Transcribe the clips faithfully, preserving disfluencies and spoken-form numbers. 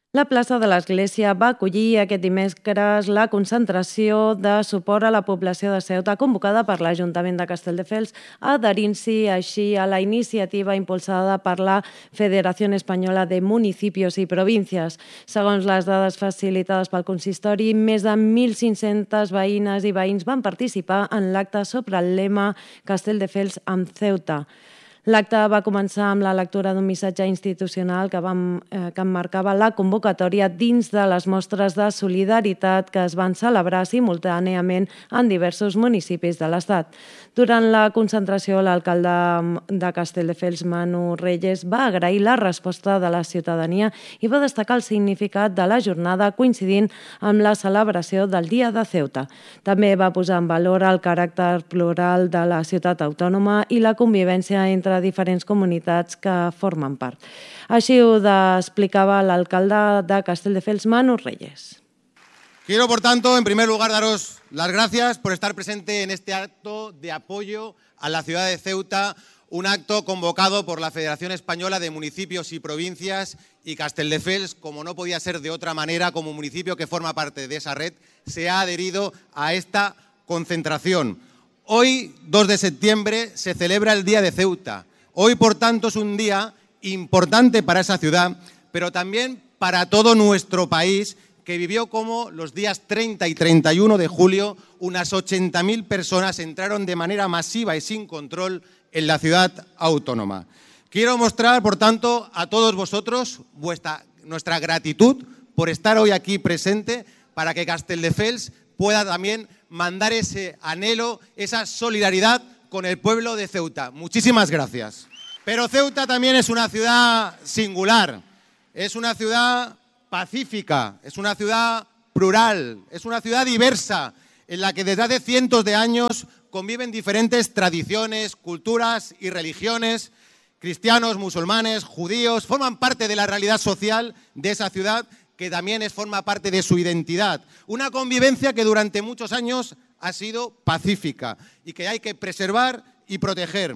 La plaça de l'Església va acollir aquest dimecres la concentració de suport a la població de Ceuta convocada per l'Ajuntament de Castelldefels, adherint-s'hi així a la iniciativa impulsada per la Federació Espanyola de Municipios i Províncies. Segons les dades facilitades pel consistori, més de mil cinc-centes veïnes i veïns van participar en l'acte sobre el lema Castelldefels amb Ceuta. L'acte va començar amb la lectura d'un missatge institucional que, vam, eh, que emmarcava la convocatòria dins de les mostres de solidaritat que es van celebrar simultàniament en diversos municipis de l'Estat. Durant la concentració, l'alcalde de Castelldefels, Manu Reyes, va agrair la resposta de la ciutadania i va destacar el significat de la jornada coincidint amb la celebració del Dia de Ceuta. També va posar en valor el caràcter plural de la ciutat autònoma i la convivència entre diferents comunitats que formen part. Així ho explicava l'alcalde de Castelldefels, Manu Reyes. Quiero, por tanto, en primer lugar, daros las gracias por estar presente en este acto de apoyo a la ciudad de Ceuta, un acto convocado por la Federación Española de Municipios y Provincias, y Castelldefels, como no podía ser de otra manera, como municipio que forma parte de esa red, se ha adherido a esta concentración. Hoy, dos de septiembre, se celebra el Día de Ceuta. Hoy, por tanto, es un día importante para esa ciudad, pero también para todo nuestro país, que vivió como los días treinta y treinta y uno de julio, unas ochenta mil personas entraron de manera masiva y sin control en la ciudad autónoma. Quiero mostrar, por tanto, a todos vosotros vuestra, nuestra gratitud por estar hoy aquí presente, para que Castelldefels pueda también mandar ese anhelo, esa solidaridad con el pueblo de Ceuta. Muchísimas gracias. Pero Ceuta también es una ciudad singular, es una ciudad pacífica, es una ciudad plural, es una ciudad diversa, en la que desde hace cientos de años conviven diferentes tradiciones, culturas y religiones, cristianos, musulmanes, judíos, forman parte de la realidad social de esa ciudad, que también es, forma parte de su identidad. Una convivencia que durante muchos años ha sido pacífica y que hay que preservar y proteger.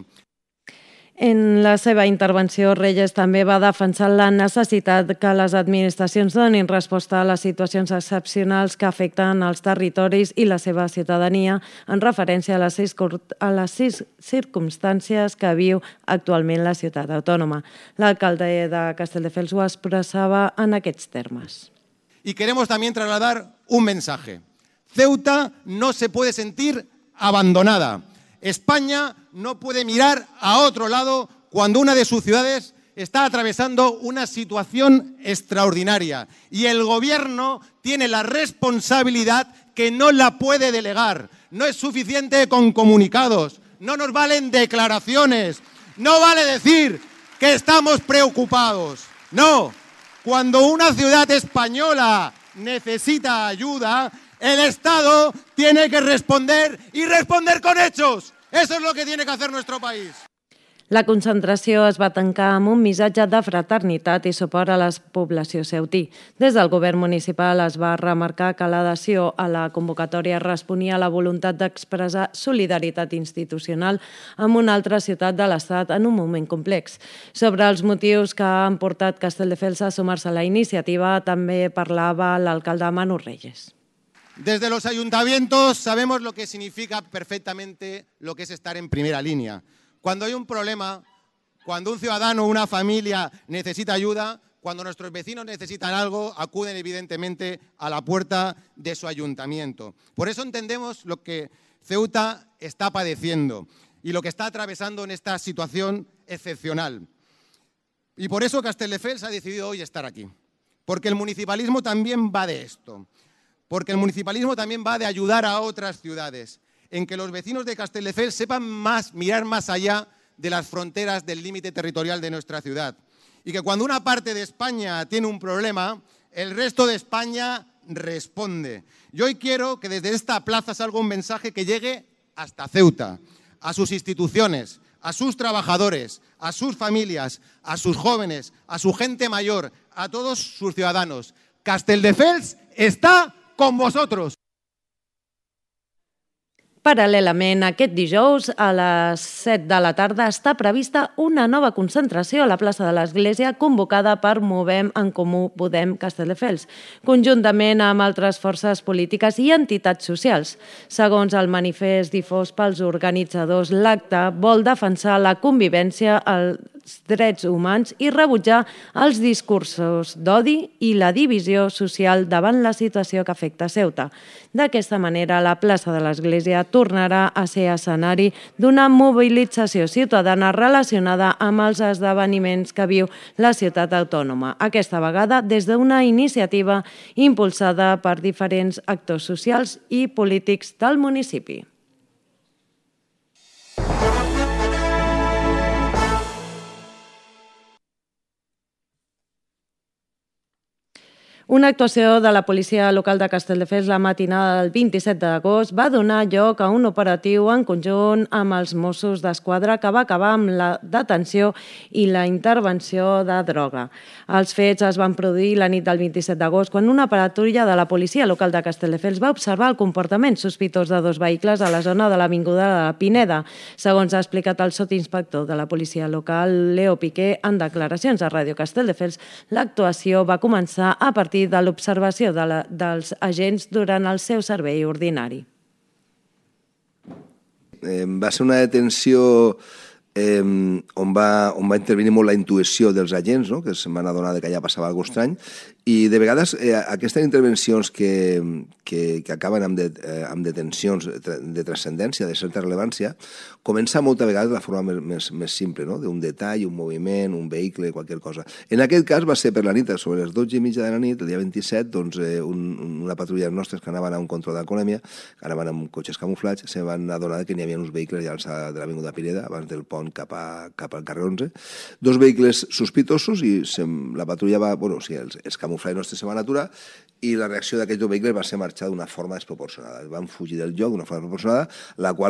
En la seva intervenció, Reyes també va defensar la necessitat que les administracions donin resposta a les situacions excepcionals que afecten els territoris i la seva ciutadania, en referència a les sis, a les sis circumstàncies que viu actualment la ciutat autònoma. L'alcalde de Castelldefels ho expressava en aquests termes. Y queremos también trasladar un mensaje. Ceuta no se puede sentir abandonada. España no puede mirar a otro lado cuando una de sus ciudades está atravesando una situación extraordinaria. Y el gobierno tiene la responsabilidad que no la puede delegar. No es suficiente con comunicados, no nos valen declaraciones, no vale decir que estamos preocupados. No, cuando una ciudad española necesita ayuda, el Estado tiene que responder y responder con hechos. Eso es lo que tiene que hacer nuestro país. La concentració es va tancar amb un missatge de fraternitat i suport a la població ceutí. Des del govern municipal es va remarcar que l'adhesió a la convocatòria responia a la voluntat d'expressar solidaritat institucional amb una altra ciutat de l'Estat en un moment complex. Sobre els motius que han portat Castelldefels a sumar-se a la iniciativa també parlava l'alcalde Manu Reyes. Desde los ayuntamientos sabemos lo que significa perfectamente lo que es estar en primera línea. Cuando hay un problema, cuando un ciudadano o una familia necesita ayuda, cuando nuestros vecinos necesitan algo, acuden evidentemente a la puerta de su ayuntamiento. Por eso entendemos lo que Ceuta está padeciendo y lo que está atravesando en esta situación excepcional. Y por eso Castelldefels ha decidido hoy estar aquí. Porque el municipalismo también va de esto. Porque el municipalismo también va de ayudar a otras ciudades, en que los vecinos de Castelldefels sepan más, mirar más allá de las fronteras del límite territorial de nuestra ciudad. Y que cuando una parte de España tiene un problema, el resto de España responde. Y hoy quiero que desde esta plaza salga un mensaje que llegue hasta Ceuta, a sus instituciones, a sus trabajadores, a sus familias, a sus jóvenes, a su gente mayor, a todos sus ciudadanos. Castelldefels está con vosotros. Paral·lelament, aquest dijous, a les set de la tarda, està prevista una nova concentració a la plaça de l'Església convocada per Movem en Comú Podem Castelldefels, conjuntament amb altres forces polítiques i entitats socials. Segons el manifest difós pels organitzadors, l'acte vol defensar la convivència, els drets humans i rebutjar els discursos d'odi i la divisió social davant la situació que afecta Ceuta. D'aquesta manera, la plaça de l'Església tornarà a ser escenari d'una mobilització ciutadana relacionada amb els esdeveniments que viu la ciutat autònoma, aquesta vegada des d'una iniciativa impulsada per diferents actors socials i polítics del municipi. Una actuació de la policia local de Castelldefels la matinada del vint-i-set d'agost va donar lloc a un operatiu en conjunt amb els Mossos d'Esquadra que va acabar amb la detenció i la intervenció de droga. Els fets es van produir la nit del vint-i-set d'agost quan una patrulla de la policia local de Castelldefels va observar el comportament sospitós de dos vehicles a la zona de l'Avinguda de la Pineda. Segons ha explicat el sotinspector de la policia local, Leo Piqué, en declaracions a Ràdio Castelldefels, l'actuació va començar a partir de l'observació de la, dels agents durant el seu servei ordinari. Eh, va ser una detenció eh, on, va, on va intervenir molt la intuïció dels agents, no? Que se'n van adonar que allà passava alguna cosa estrany, i de vegades eh, aquestes intervencions que, que, que acaben amb, de, eh, amb detencions de transcendència, de certa rellevància, comença moltes vegades de la forma més, més, més simple, no? D'un detall, un moviment, un vehicle, qualsevol cosa. En aquest cas va ser per la nit, sobre les dotze i mitja de la nit, el dia vint-i-set, doncs, eh, un, una patrulla nostres que anaven a un control d'alcoholèmia, que anaven amb cotxes camuflats, se van adonar que n'hi havia uns vehicles ja de l'Avinguda Pineda, abans del pont cap, a, cap al carrer onze, dos vehicles sospitosos i se, la patrulla va, bueno, sí, els, els camuflats nostres se van aturar i la reacció d'aquests dos vehicles va ser marxar d'una forma desproporcionada. Van fugir del lloc d'una forma desproporcionada, la qual